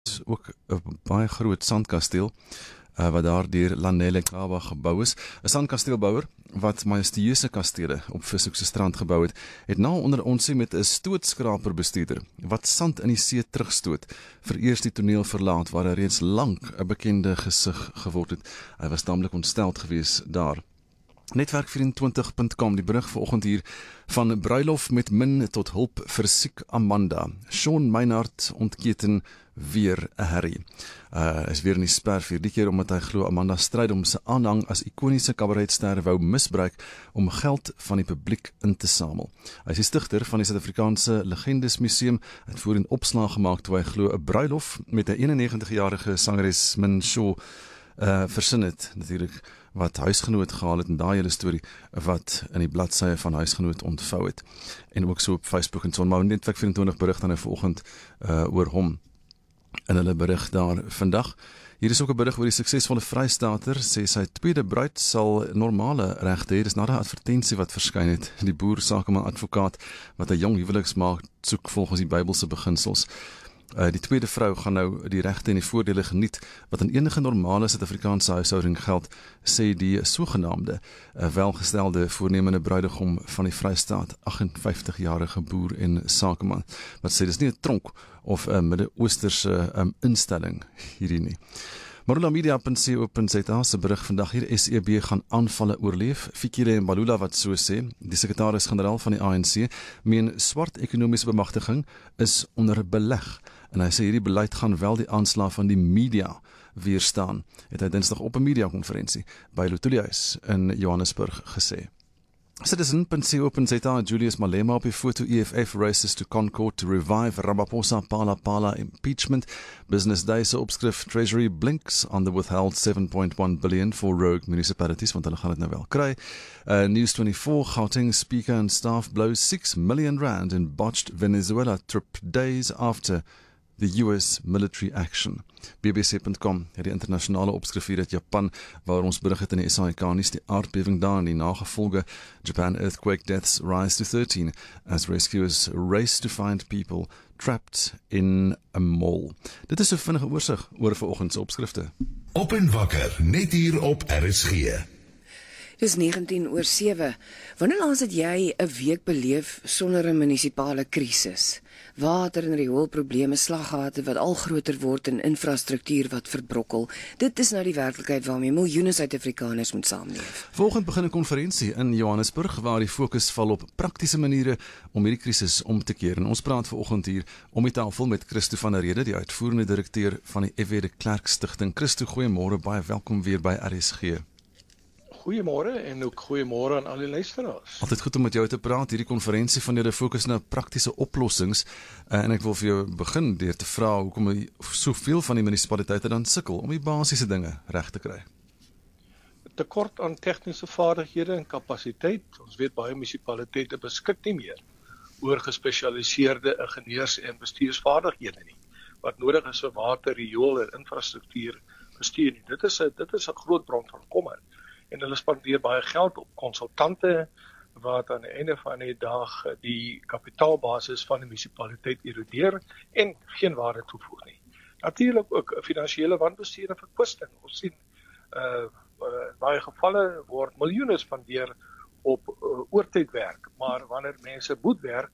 is ook 'n baie groot sandkasteel wat daar deur Lanele Kaba gebou is. 'n Sandkasteelbouer wat majestueuse kastele op Vishoekse strand gebou het nou onder ons met 'n stootskraper bestuurder wat sand in die see terugstoot, vereers die toneel verlaat waar hy reeds lank 'n bekende gesig geword het. Hy was taamlik ontsteld gewees daar. Netwerk24.com, die berig vanoggend hier van bruilof met min tot hulp vir siek Amanda. Sean Meinhardt ontketen weer 'n herrie. Is weer in die sperf hierdie keer omdat hy glo Amanda stryd om sy aanhang as ikoniese kabaretster wou misbruik om geld van die publiek in te samel. Hy is die stigter van die Suid-Afrikaanse Legendes Museum. Hy het voorheen opslag gemaak toe hy glo 'n bruilof met 'n 91-jarige sangeres Min Shaw versin het, natuurlik, wat Huisgenoot gehaal het en daai hele storie wat in die bladsye van Huisgenoot ontvou het. En ook so op Facebook en so, maar Netwerk24 berig dan vanoggend oor hom in hulle berig daar vandag. Hier is ook 'n berig oor die suksesvolle Vrystater, sê sy tweede bruid sal normale regte hê. Dis na 'n advertensie wat verskyn het. Die boer sakeman advokaat wat 'n jong huweliksmaat soek volgens die Bybelse beginsels. Die tweede vrou gaan nou die regte en die voordele geniet wat in enige normale Suid-Afrikaanse huishouding geld, sê die sogenaamde welgestelde voornemende bruidegom van die Vrystaat, 58-jarige boer en sakeman, wat sê dis nie 'n tronk of 'n Midde-Oosterse instelling hierdie nie. Marulamedia.co.za se berig vandag hier, SEB gaan aanvalle oorleef. Fikile Mbalula wat so sê, die sekretaris-generaal van die ANC, meen swart ekonomiese bemagtiging is onder beleg. En hy sê hierdie beleid gaan wel die aanslag van die media weerstaan, het hy dinsdag op 'n media-konferensie by Lotuliehuis in Johannesburg gesê. Citizen.co.za, Julius Malema op die foto, EFF races to Concord to revive Ramaphosa Phala impeachment. Business Day se opskrif, Treasury blinks on the withheld 7.1 billion for rogue municipalities, want hulle gaan dit nou wel kry. News24, Gauteng speaker and staff blows 6 million rand in botched Venezuela trip days after the US military action. BBC.com het die internasionale opskrif hier uit Japan, waar ons berig het in die SAIK nuus, die aardbewing daar en die nagevolge. Japan earthquake deaths rise to 13 as rescuers race to find people trapped in a mall. Dit is so vinnige oorsig oor vanoggend se opskrifte. Op en wakker, net hier op RSG. Dis 19:07. Wanneer laas het jy 'n week beleef sonder 'n munisipale krisis? Water en rioolprobleme, slaggate wat al groter word en infrastruktuur wat verbrokkel. Dit is nou die werklikheid waarmee miljoene Suid-Afrikaners moet saamleef. Volgende begin 'n konferensie in Johannesburg waar die fokus val op praktiese maniere om hierdie krisis om te keer. En ons praat vanoggend hier om die tafel met Christo van der Rede, die uitvoerende direkteur van die F.W. de Klerk Stichting. Christo, goeiemôre, baie welkom weer by RSG. Goeiemôre en ook goeiemôre aan al die luisteraars. Altyd goed om met jou te praat. Hierdie konferensie van julle fokus na praktiese oplossings en ek wil vir jou begin deur te vra hoekom soveel van die munisipaliteite dan sukkel om die basiese dinge reg te kry. Tekort aan tegniese vaardighede en kapasiteit. Ons weet baie munisipaliteite beskik nie meer oor gespesialiseerde ingenieurs en bestuursvaardighede nie, wat nodig is vir water, riool en infrastruktuur bestuur nie. Dit is 'n groot bron van kommer. En hulle spandeer baie geld op konsultante wat aan die einde van die dag die kapitaalbasis van die munisipaliteit erodeer en geen waarde toevoeg nie. Natuurlik ook finansiële wanbestuur en verkwisting. Ons sien baie gevalle word miljoene spandeer op oortydwerk, maar wanneer mense moet werk,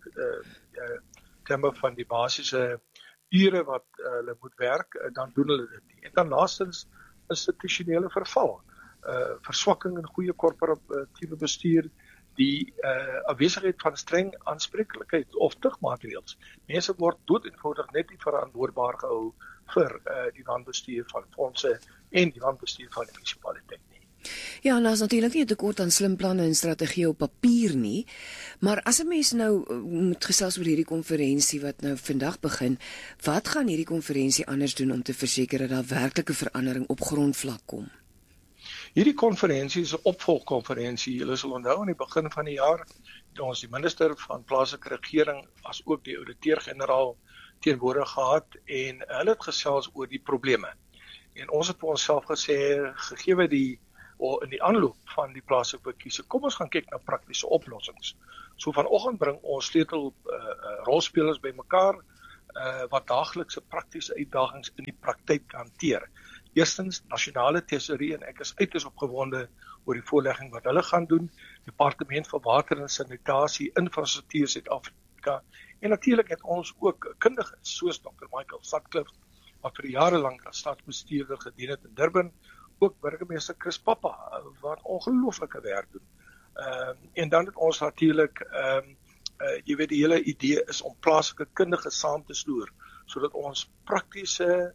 terme van die basiese ure wat hulle moet werk, dan doen hulle dit nie. En dan laastens institusionele verval. Verswakking in goeie korporatiewe bestuur, die afwesigheid van streng aanspreeklikheid of tugmaatreëls. Mense word dood eenvoudig net nie verantwoordbaar gehou vir die wanbestuur van fondse en die wanbestuur van die munisipaliteit nie. Ja, en daar is natuurlik nie 'n tekort aan slim planne en strategieë op papier nie, maar as 'n mens nou moet gesels oor hierdie konferensie wat nou vandag begin, wat gaan hierdie konferensie anders doen om te verseker dat daar werklike verandering op grondvlak kom? Hierdie konferensie is 'n opvolgkonferensie. Julle sal onthou aan die begin van die jaar het ons die minister van plaaslike regering as ook die ouditeur-generaal teenwoordig gehad en hulle het gesels oor die probleme. En ons het vir onsself gesê, gegee in die aanloop van die plaaslike verkiesing, kom ons gaan kyk na praktiese oplossings. So vanoggend bring ons sleutel rolspelers bymekaar, wat daaglikse praktiese uitdagings in die praktyk hanteer. Eerstens, nasionale tesourie, en ek is uiters opgewonde oor die voorlegging wat hulle gaan doen, Departement vir Water en Sanitasie, Infrastruktuur Suid-Afrika, en natuurlik het ons ook kundiges, soos Dr. Michael Sutcliffe, wat vir jare lank as stadsbestuurder gedien het in Durban, ook burgemeester Chris Papa, wat ongelooflike werk doen. En dan het ons natuurlik, jy weet, die hele idee is om plaaslike kundiges saam te sloer, sodat ons praktiese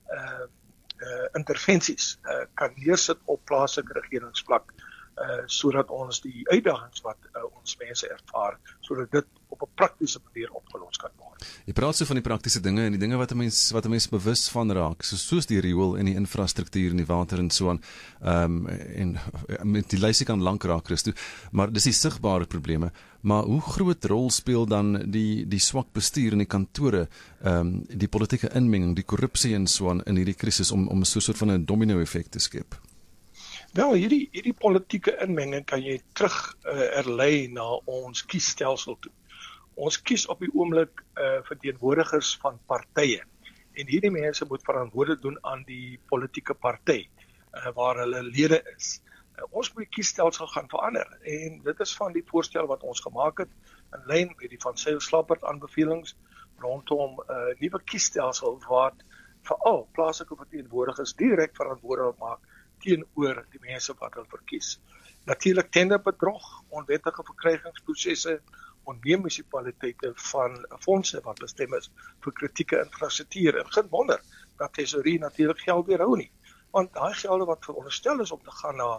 intervensies kan neersit op plaaslike regeringsvlak, sodat ons die uitdagings wat ons mense ervaar, sodat dit op 'n praktiese manier opgelos kan word. Jy praat so van die praktiese dinge en die dinge wat 'n mens bewus van raak, soos die riool en die infrastruktuur en die water en so aan, en met die lysie kan lank raak, Christo, maar dis die sigbare probleme. Maar hoe groot rol speel dan die swak bestuur in die kantore, die politieke inmenging, die korrupsie en so aan in hierdie krisis om so 'n soort van 'n domino-effek te skep? Wel, hierdie politieke inmenging kan jy terug erlei na ons kiesstelsel toe. Ons kies op die oomblik verteenwoordigers van partye, en hierdie mense moet verantwoordelik doen aan die politieke party waar hulle lede is. Ons moet die kiesstelsel gaan verander, en dit is van die voorstel wat ons gemaak het in lyn met die Van Zyl-Slabbert aanbevelings rondom nuwe kiesstelsel wat veral plaaslike verteenwoordigers direk verantwoordelik maak teenoor die mense wat hulle verkies. Natuurlik tenderbedrog, onwettige verkrygingsprosesse, ontneem munisipaliteite van fondse wat bestem is vir kritieke infrastruktuur. En geen wonder dat tesourie natuurlik geld weerhou nie, want daai gelde wat veronderstel is om te gaan na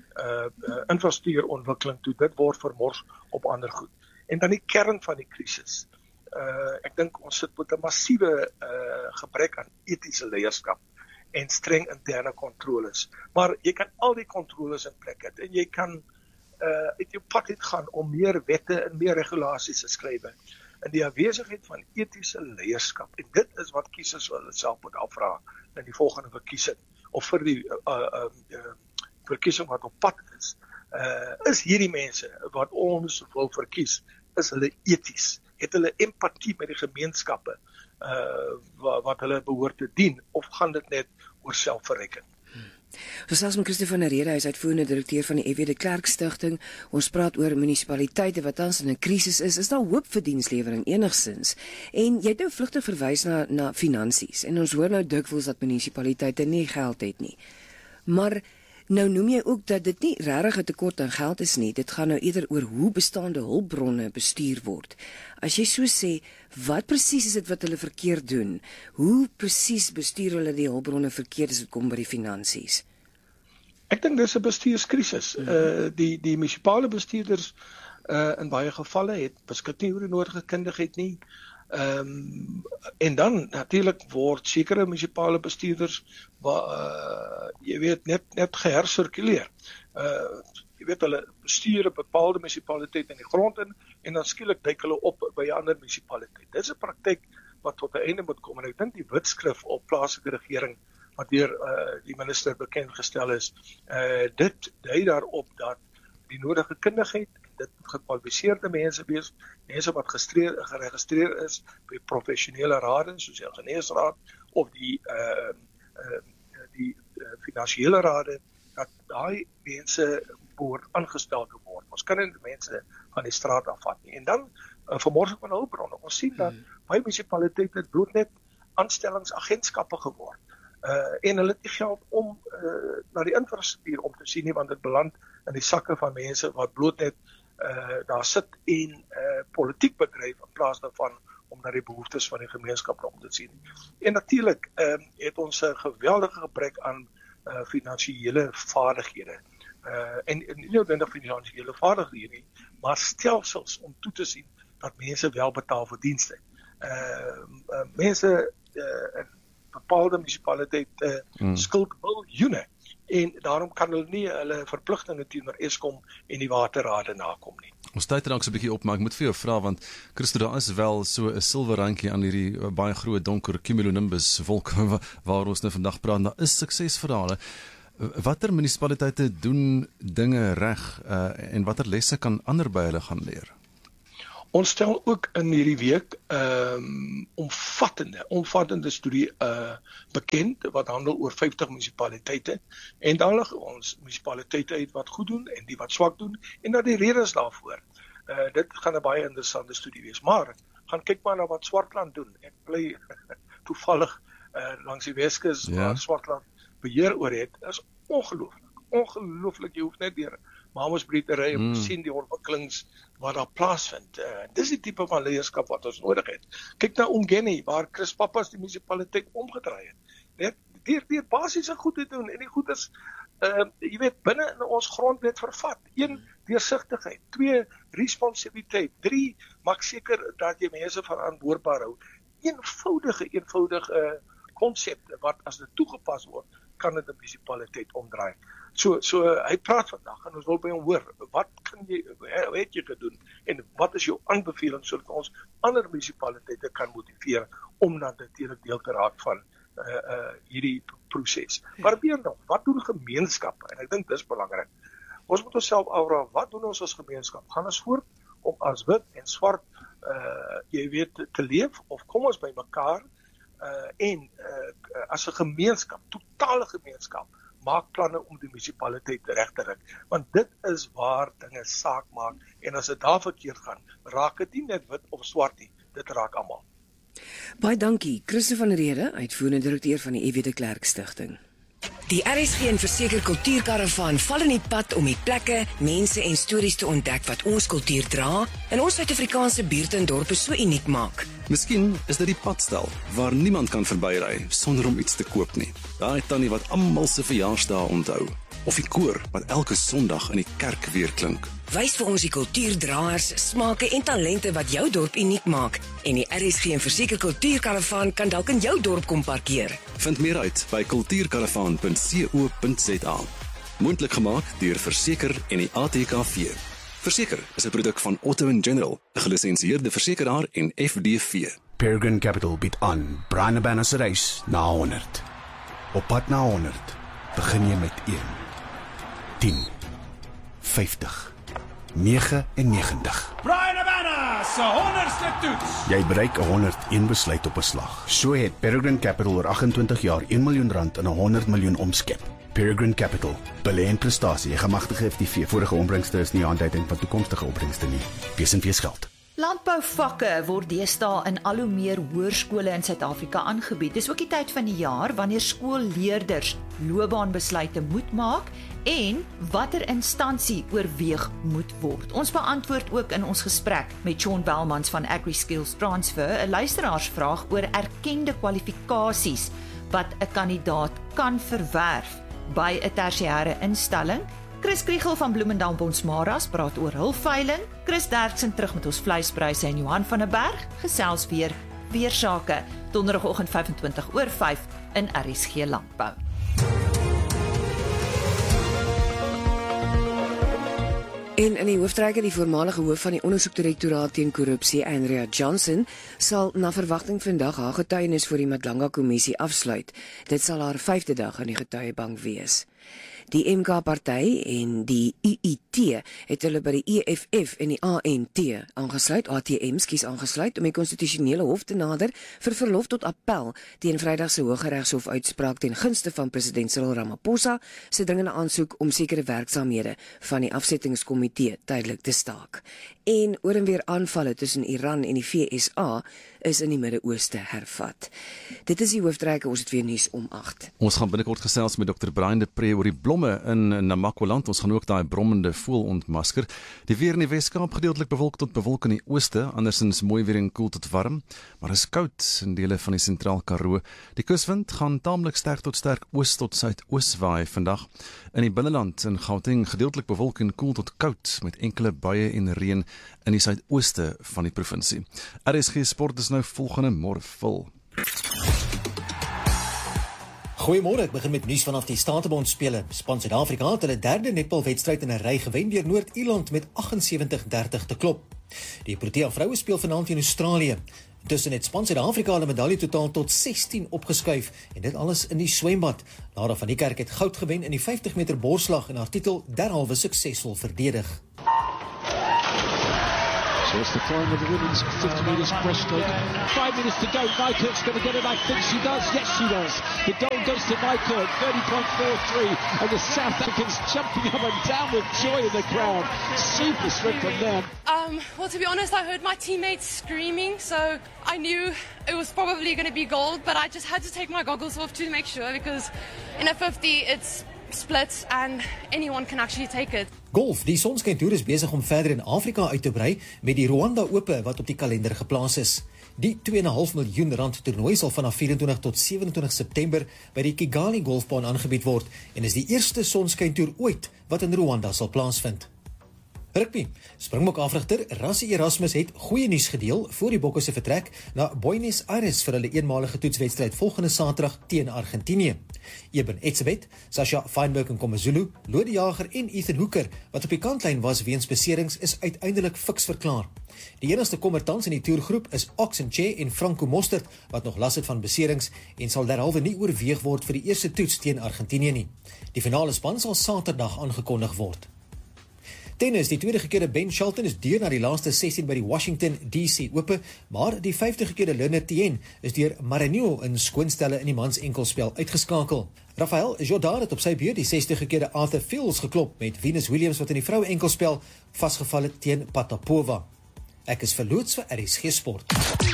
infrastruktuurontwikkeling toe, dit word vermors op ander goed. En dan die kern van die krisis. Ek dink ons sit met 'n massiewe gebrek aan etiese leierskap en streng interne kontroles. Maar jy kan al die kontroles in plek hê, en jy kan uit jou pad uit gaan om meer wette en meer regulasies te skryf in die afwesigheid van etiese leierskap. En dit is wat kiesers hulle self moet afvra in die volgende verkiesing, of vir die verkiesing wat op pad is. Is hierdie mense wat ons wil verkies, is hulle eties? Het hulle empatie met die gemeenskappe wat hulle behoort te dien, of gaan dit net oor selfverrekking? Gesels met Christo van der Rede, hy is uitvoerende direkteur van die F.W. de Klerk Stichting. Ons praat oor munisipaliteite wat tans in 'n krisis is. Is daar hoop vir dienslewering enigsins? En jy het nou vlugtig verwys na finansies, en ons hoor nou dikwels dat munisipaliteite nie geld het nie. Maar nou noem jy ook dat dit nie regtig 'n tekort aan geld is nie. Dit gaan nou eerder oor hoe bestaande hulpbronne bestuur word. As jy so sê, wat presies is dit wat hulle verkeerd doen? Hoe presies bestuur hulle die hulpbronne verkeerd as dit kom by die finansies? Ek dink dis 'n bestuurskrisis. Die munisipale bestuurders in baie gevalle het beskik nie oor die nodige kundigheid nie. En dan natuurlik word sekere munisipale bestuurders jy weet net gehersirkuleer. Jy weet hulle bestuur 'n bepaalde munisipaliteit in die grond in, en dan skielik duik hulle op by 'n ander munisipaliteit. Dit is 'n praktyk wat tot 'n einde moet kom, en ek dink die wetskrif op plaaslike regering wat deur die minister bekend gestel is, dit dui daarop dat die nodige kundigheid, dit moet gekwalifiseerde mense wees, mense wat geregistreer is by professionele rade, soos die ingenieursraad of die finansiële rade, dat daai mense behoort aangestel te word. Ons kan nie mense van die straat afvat nie. En dan vermorsing van hulpbronne. Ons sien dat baie munisipaliteite het bloot net aanstellingsagentskappe geword. En hulle het nie geld om na die infrastruktuur om te sien nie, want dit beland in die sakke van mense wat bloot net daar sit en politiek bedryf in plaas daarvan om na die behoeftes van die gemeenskap om te sien. En natuurlik het ons 'n geweldige gebrek aan finansiële vaardighede. En nie noodwendig finansiële vaardighede nie, maar stelsels om toe te sien dat mense wel betaal vir dienste. Mense in bepaalde munisipaliteite skuld miljoene, en daarom kan hulle nie hulle verpligtinge teenoor Eskom en die waterrade nakom nie. Ons tyd raak so 'n bietjie op, maar ek moet vir jou vra, want Christo, daar is wel so 'n silwerrandjie aan hierdie baie groot donker cumulonimbus wolk waar ons nou vandag praat. Daar is suksesverhale. Watter munisipaliteite doen dinge reg, en watter lesse kan ander by hulle gaan leer? Ons stel ook in hierdie week omvattende studie bekend wat handel oor 50 munisipaliteite en dan lig ons munisipaliteite uit wat goed doen en die wat swak doen en dan die redes daarvoor. Dit gaan 'n baie interessante studie wees, maar gaan kyk maar na wat Swartland doen. Ek bly toevallig langs die Weskus waar Swartland beheer oor het. Dit is ongelooflik, jy hoef net deur Mamasbriet te ry om te sien die ontwikkelings wat daar plaasvind. Dis die tipe van leierskap wat ons nodig het. Kyk na Umgeni waar Chris Pappas die munisipaliteit omgedraai het. Net deur basiese goed te doen en die goed is jy weet binne in ons grondwet vervat. 1 deursigtigheid, 2 responsibiliteit, 3 maak seker dat jy mense verantwoordbaar hou. Eenvoudige konsepte wat as dit toegepas word, kan dit 'n munisipaliteit omdraai. So hy praat vandag en ons wil by hom hoor, wat het jy gedoen en wat is jou aanbeveling sodat ons ander munisipaliteite kan motiveer om dan natuurlik deel te raak van hierdie proses. Maar weer nog, wat doen gemeenskappe? En ek dink dis belangrik. Ons moet onsself afvra, wat doen ons as gemeenskap? Gaan ons voort om as wit en swart jy weet te leef of kom ons by mekaar en as 'n gemeenskap, totale gemeenskap, maak planne om die munisipaliteit reg te ry. Want dit is waar dinge saak maak en as dit daar verkeerd gaan, raak dit nie net wit of swart nie, dit raak almal. Baie dankie, Christo van Rede, uitvoerende direkteur van die EW de Klerk Stichting. Die RSG en Verseker Kultuurkaravaan val in die pad om die plekke, mense en stories te ontdek wat ons kultuur dra en ons Suid-Afrikaanse buurte en dorpe so uniek maak. Miskien is dit die padstal waar niemand kan verbyry sonder om iets te koop nie. Daai tannie wat almal se verjaarsdae onthou, of die koor wat elke Sondag in die kerk weer klink. Wys vir ons die kultuurdraers, smake en talente wat jou dorp uniek maak en die RSG en Verseker Kultuurkaravaan kan dalk in jou dorp kom parkeer. Vind meer uit by kultuurkaravaan.co.za. Moontlik gemaak deur Verseker en die ATKV. Verseker is 'n produk van Otto & General, 'n gelisensieerde versekeraar en FDV. Peregrine Capital bied aan Brandebana se reis na 100. Op pad na 100 begin jy met 1, 10, 50, 99. Brandebana se 100ste toets. Jy bereik 101 besluit op 'n slag. So het Peregrine Capital oor 28 jaar R1 miljoen in 100 miljoen omskep. Peregrine Capital, belê in prestasie, 'n gemagtigde FTV. Vorige opbrengste is nie 'n aanduiding van toekomstige opbrengste nie. Wees en wees geld. Landbouvakke word deesdae in al hoe meer hoërskole in Suid-Afrika aangebied. Dis ook die tyd van die jaar wanneer skoolleerders loopbaanbesluite moet maak en watter instansie oorweeg moet word. Ons beantwoord ook in ons gesprek met Sean Belmans van AgriSkills Transfer 'n luisteraarsvraag oor erkende kwalifikasies wat 'n kandidaat kan verwerf by 'n tersiêre instelling. Chris Kriegel van Bloemendal Bonsmaras praat oor hulpveiling. Chris Derksen terug met ons vleispryse en Johan van der Berg gesels weer sake. Donderdagoggend 5:25 in RSG Landbou. En in die hoofstrekke die voormalige hoof van die ondersoekdirektoraat teen korrupsie, Andrea Johnson, sal na verwagting vandag haar getuienis voor die Madlanga kommissie afsluit. Dit sal haar 5de dag in die getuiebank wees. Die MK-party en die UIT het hulle by die EFF en die ANT aangesluit, aangesluit om die konstitusionele hof te nader vir verlof tot appel teen Vrydag se Hooggeregshof uitspraak ten gunste van president Cyril Ramaphosa se dringende aansoek om sekere werksaamhede van die afsettingskomitee tydelik te staak. En oor en weer aanvalle tussen Iran en die VSA is in die Midde-Ooste hervat. Dit is die hoofstrekke, ons het weer nuus om 8. Ons gaan binnekort gesels met Dr. Brian de Pre oor die blomme in Namakwa-land. Ons gaan ook daai brommende voël ontmasker. Die weer in die Weskaap gedeeltelik bewolk tot bewolk in die ooste, andersins mooi weer en koel tot warm, maar is koud in dele van die Sentraal Karoo. Die kuswind gaan taamlik sterk tot sterk oos tot suidoos waai vandag. In die binneland in Gauteng gedeeltelik bewolk en koel tot koud met enkele buie en reën in die suidooste van die provinsie. RSG Sport is nou volgende môre vol. Goeiemôre, ek begin met nuus vanaf die Statebond spele. Span Suid-Afrika het hulle derde netbalwedstryd in 'n ry gewen deur Noord-Ierland met 78-30 te klop. Die Protea vroue speel vanaand teen Australië. Intussen het Span Suid-Afrika hulle medalje totaal tot 16 opgeskuif en dit alles in die swembad. Lara van die Kerk het goud gewen in die 50 meter borsslag en haar titel derhalwe suksesvol verdedig. So it's the final of the women's 50 metres breaststroke. 5 minutes to go. Nykirk's going to get it. I think she does. Yes, she does. The gold goes to Nykirk, 30.43. And the South Africans jumping up and down with joy in the crowd. Super sprint from them. Well, to be honest, I heard my teammates screaming, so I knew it was probably going to be gold, but I just had to take my goggles off to make sure, because in a 50 it's split and anyone can actually take it. Golf, die Sonskyntoer is besig om verder in Afrika uit te brei met die Rwanda Ope wat op die kalender geplaas is. Die 2,5 miljoen rand toernooi sal vanaf 24 tot 27 September by die Kigali golfbaan aangebied word en is die eerste Sonskyntoer ooit wat in Rwanda sal plaasvind. Rugby. Springbok-afrigter Rassie Erasmus het goeie nuus gedeel voor die Bokke se vertrek na Buenos Aires vir hulle eenmalige toetswedstryd volgende Saterdag teen Argentinië. Eben Etzebeth, Sasha Feinberg en Komazulu, Lode Jager en Ethan Hooker, wat op die kantlyn was weens beserings, is uiteindelik fiks verklaar. Die enigste kommertans in die toergroep is Oxenche en Franco Mostert, wat nog las het van beserings en sal derhalwe nie oorweeg word vir die eerste toets teen Argentinië nie. Die finale span sal Saterdag aangekondig word. Tennis, die tweede gekeerde Ben Shelton is deur na die laaste 16 by die Washington DC Ope, maar die 50 gekeerde Leonard Tien is deur Maranhão in skoonstelle in die mans enkelspel uitgeskakel. Rafael Jodar het op sy beurt die 60 gekeerde Arthur Fields geklop met Venus Williams wat in die vroue enkelspel vasgeval het teen Potapova. Ek is verloots vir RSG Sport.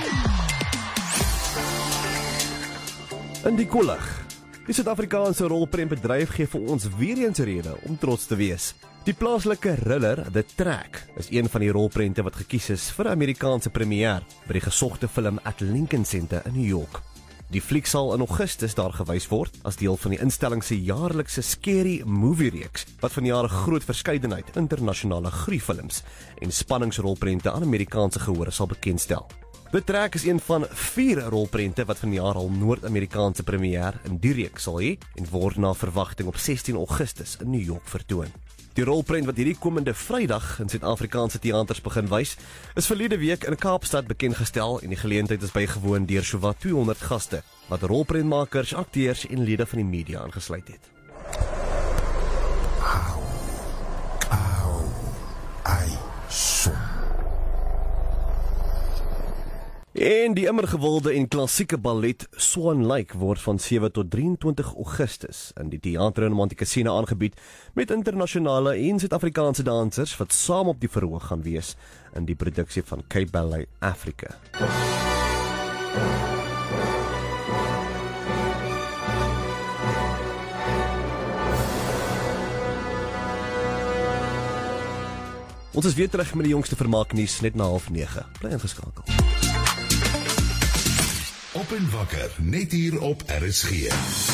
In die kollig. Die Suid-Afrikaanse rolprentbedryf gee vir ons weer eens rede om trots te wees. Die plaaslike thriller The Track is een van die rolprente wat gekies is vir 'n Amerikaanse premier by die gesogte film at Lincoln Center in New York. Die fliek sal in Augustus daar gewys word as deel van die instelling se jaarlikse Scary Movie reeks wat vanjaar 'n groot verskeidenheid internasionale gruwelfilms en spanningsrolprente aan Amerikaanse gehore sal bekendstel. The Track is een van 4 rolprente wat vanjaar al Noord-Amerikaanse premier in die reeks sal hê en word na verwagting op 16 Augustus in New York vertoon. Die rolprent wat hierdie komende Vrydag in Suid-Afrikaanse teaters begin wys, is verlede week in Kaapstad bekendgestel en die geleentheid is bygewoon deur sowat 200 gaste, wat rolprentmakers, akteurs en lede van die media aangesluit het. En die immer gewilde en klassieke ballet Swan Lake word van 7 tot 23 Augustus in die Theater in Montecasino aangebied met internasionale en Suid-Afrikaanse dansers wat saam op die verhoog gaan wees in die produksie van Cape Ballet Africa. Ons is weer terug met die jongste vermaaknuus net na 8:30. Bly ingeskakel. Op en wakker, net hier op RSG.